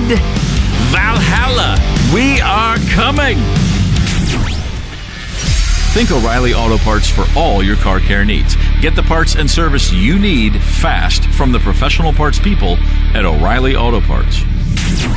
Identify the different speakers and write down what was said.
Speaker 1: Valhalla. We are coming. Think O'Reilly Auto Parts for all your car care needs. Get the parts and service you need fast from the professional parts people at O'Reilly Auto Parts.